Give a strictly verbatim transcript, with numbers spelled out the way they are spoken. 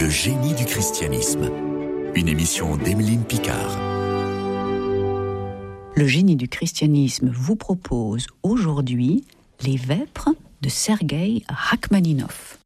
Le génie du christianisme. Une émission d'Emeline Picard. Le génie du christianisme vous propose aujourd'hui Les Vêpres de Sergueï Rachmaninov.